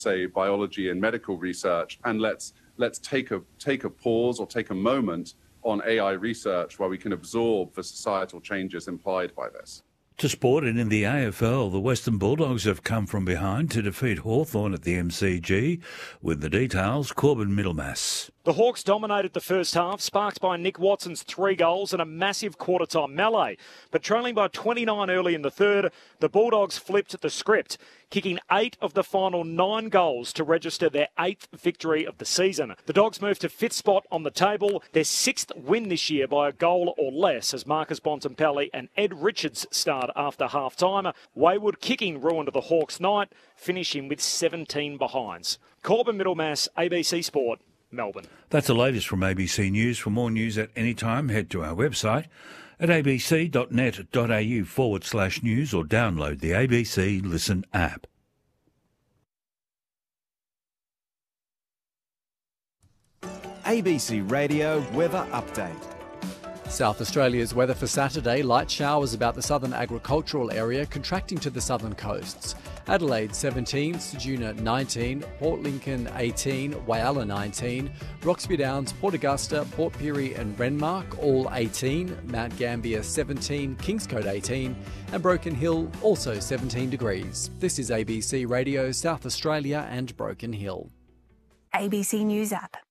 say, biology and medical research, and let's take a pause or take a moment on AI research where we can absorb the societal changes implied by this. To sport, and in the AFL, the Western Bulldogs have come from behind to defeat Hawthorn at the MCG. With the details, Corbin Middlemass. The Hawks dominated the first half, sparked by Nick Watson's 3 goals and a massive quarter-time melee. But trailing by 29 early in the third, the Bulldogs flipped the script, kicking 8 of the final 9 goals to register their 8th victory of the season. The Dogs moved to 5th spot on the table, their 6th win this year by a goal or less, as Marcus Bontempelli and Ed Richards start after half-time. Wayward kicking ruined the Hawks' night, finishing with 17 behinds. Corbin Middlemass, ABC Sport, Melbourne. That's the latest from ABC News. For more news at any time, head to our website at abc.net.au/news or download the ABC Listen app. ABC Radio Weather Update. South Australia's weather for Saturday, light showers about the southern agricultural area contracting to the southern coasts. Adelaide 17, Ceduna 19, Port Lincoln 18, Whyalla 19, Roxby Downs, Port Augusta, Port Pirie and Renmark all 18, Mount Gambier 17, Kingscote 18 and Broken Hill also 17 degrees. This is ABC Radio South Australia and Broken Hill. ABC News app.